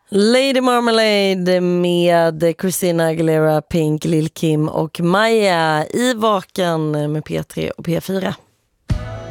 Lady Marmalade med Christina Aguilera, Pink, Lil Kim och Maja i Vaken med P3 och P4.